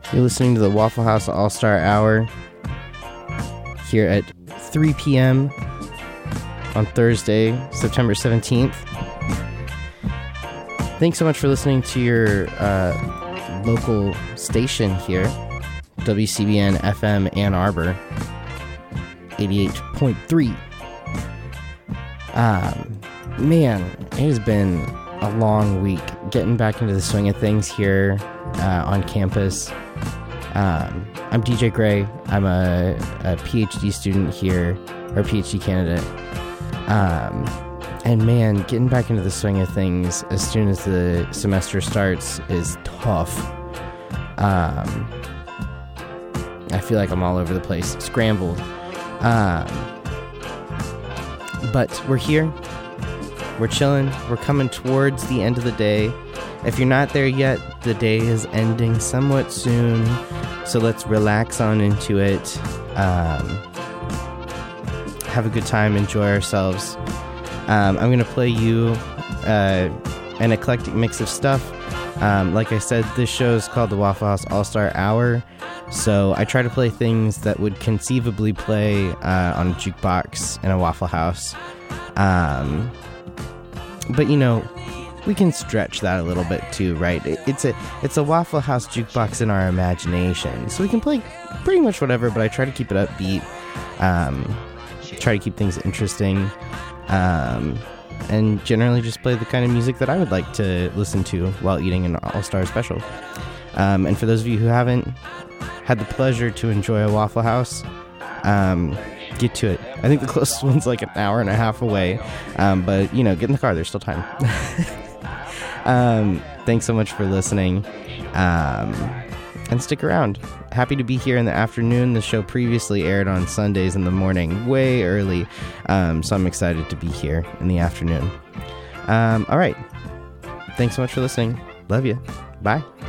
You're listening to the Waffle House All-Star Hour here at 3 p.m. on Thursday, September 17th. Thanks so much for listening to your local station here, WCBN FM Ann Arbor, 88.3. Man, it has been a long week getting back into the swing of things here on campus. I'm DJ Gray. I'm a PhD student here, or PhD candidate. And man, getting back into the swing of things as soon as the semester starts is tough. I feel like I'm all over the place, scrambled. But we're here. We're chilling. We're coming towards the end of the day. If you're not there yet, the day is ending somewhat soon. So let's relax on into it. Have a good time. Enjoy ourselves. I'm going to play you an eclectic mix of stuff. Like I said, this show is called the Waffle House All-Star Hour. So I try to play things that would conceivably play on a jukebox in a Waffle House. But, you know, we can stretch that a little bit too, right? It's a Waffle House jukebox in our imagination. So we can play pretty much whatever, but I try to keep it upbeat. Try to keep things interesting. And generally just play the kind of music that I would like to listen to while eating an All-Star special. And for those of you who haven't had the pleasure to enjoy a Waffle House, get to it. I think the closest one's like an hour and a half away. But, you know, get in the car. There's still time. Thanks so much for listening. And stick around. Happy to be here in the afternoon. The show previously aired on Sundays in the morning, way early. So I'm excited to be here in the afternoon. All right. Thanks so much for listening. Love you. Bye.